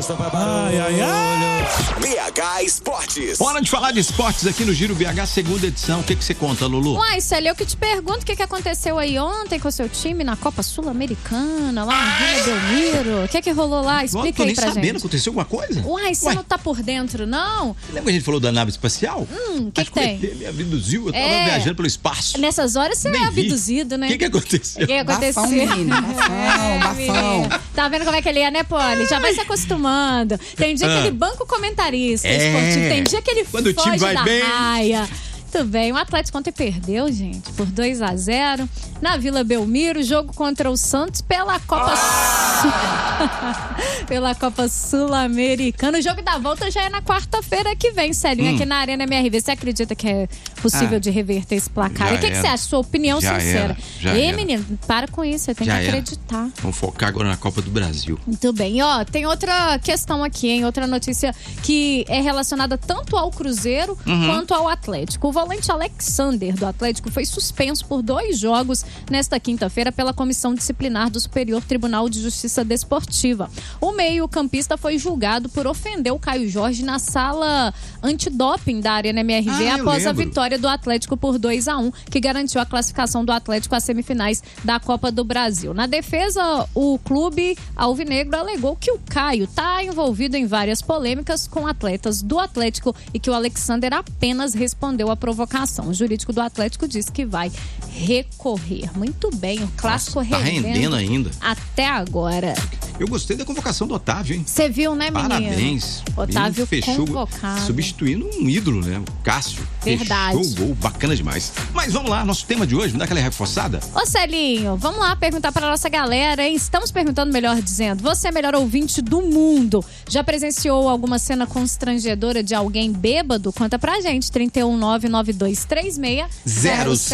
BH Esportes. Hora de falar de esportes aqui no Giro BH, segunda edição. O que você conta, Lulu? Uai, Célia, eu que te pergunto o que aconteceu aí ontem com o seu time na Copa Sul-Americana, lá no Vila Belmiro. O que rolou lá? Explica aí pra gente. Sabendo, aconteceu alguma coisa? Uai, você não tá por dentro, não? Lembra que a gente falou da nave espacial? O que tem? Me abduziu, eu tava viajando pelo espaço. Nessas horas você é abduzido, né? O que aconteceu? O que aconteceu? Bafão. Tá vendo como é que ele é, né, Poli? Já vai se acostumando. Tem dia que ele banca o comentarista esportivo, tem dia que ele foge o time vai da bem. raia. Muito bem, o Atlético ontem perdeu, gente, por 2-0 na Vila Belmiro, jogo contra o Santos pela Copa pela Copa Sul-Americana. O jogo da volta já é na quarta-feira que vem, Celinho, aqui na Arena MRV. Você acredita que é possível de reverter esse placar? E o que você acha? Sua opinião sincera. Ei, menino, para com isso, você tem que acreditar. Vamos focar agora na Copa do Brasil. Muito bem, tem outra questão aqui, hein? Outra notícia que é relacionada tanto ao Cruzeiro quanto ao Atlético. O volante Alexander do Atlético foi suspenso por 2 jogos nesta quinta-feira pela Comissão Disciplinar do Superior Tribunal de Justiça Desportiva. O meio-campista foi julgado por ofender o Caio Jorge na sala antidoping da Arena MRV após a vitória do Atlético por 2-1, que garantiu a classificação do Atlético às semifinais da Copa do Brasil. Na defesa, o clube alvinegro alegou que o Caio está envolvido em várias polêmicas com atletas do Atlético e que o Alexander apenas respondeu à provocação. O jurídico do Atlético disse que vai recorrer. Muito bem, o clássico rendendo ainda. Até agora. Eu gostei da convocação do Otávio, hein? Você viu, né, menino? Parabéns. Otávio fechou, convocado. Substituindo um ídolo, né? O Cássio. Verdade. Fechou o gol, bacana demais. Mas vamos lá, nosso tema de hoje, vamos dar aquela reforçada? Ô, Celinho, vamos lá perguntar para nossa galera, hein? Estamos perguntando, melhor dizendo, você é o melhor ouvinte do mundo. Já presenciou alguma cena constrangedora de alguém bêbado? Conta pra gente, 3199236